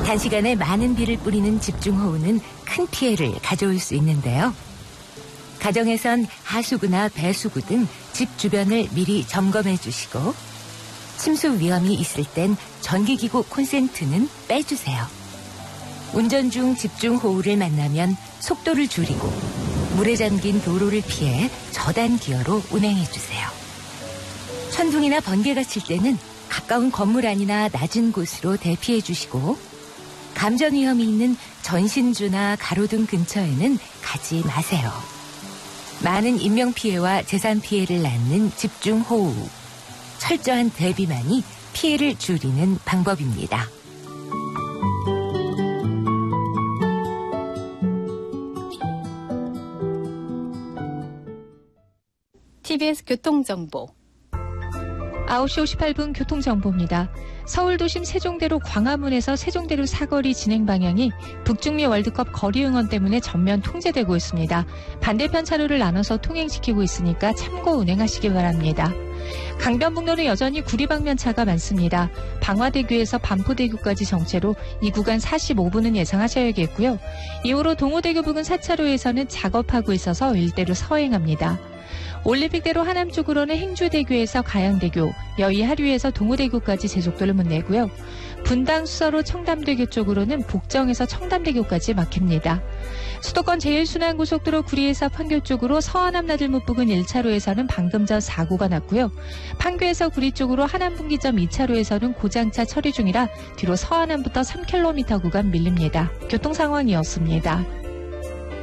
단시간에 많은 비를 뿌리는 집중호우는 큰 피해를 가져올 수 있는데요. 가정에선 하수구나 배수구 등 집 주변을 미리 점검해 주시고 침수 위험이 있을 땐 전기기구 콘센트는 빼주세요. 운전 중 집중호우를 만나면 속도를 줄이고 물에 잠긴 도로를 피해 저단 기어로 운행해 주세요. 천둥이나 번개가 칠 때는 가까운 건물 안이나 낮은 곳으로 대피해 주시고 감전 위험이 있는 전신주나 가로등 근처에는 가지 마세요. 많은 인명피해와 재산 피해를 낳는 집중호우. 철저한 대비만이 피해를 줄이는 방법입니다. TBS 교통정보 9시 58분 교통정보입니다. 서울도심 세종대로 광화문에서 세종대로 사거리 진행 방향이 북중미 월드컵 거리 응원 때문에 전면 통제되고 있습니다. 반대편 차로를 나눠서 통행시키고 있으니까 참고 운행하시기 바랍니다. 강변북로는 여전히 구리방면차가 많습니다. 방화대교에서 반포대교까지 정체로 이 구간 45분은 예상하셔야겠고요. 이후로 동호대교 부근 4차로에서는 작업하고 있어서 일대로 서행합니다. 올림픽대로 하남 쪽으로는 행주대교에서 가양대교, 여의 하류에서 동호대교까지 제속도를 못 내고요. 분당 수서로 청담대교 쪽으로는 복정에서 청담대교까지 막힙니다. 수도권 제1순환고속도로 구리에서 판교 쪽으로 서하남 나들목 부근 1차로에서는 방금 전 사고가 났고요. 판교에서 구리 쪽으로 하남분기점 2차로에서는 고장차 처리 중이라 뒤로 서하남부터 3km 구간 밀립니다. 교통 상황이었습니다.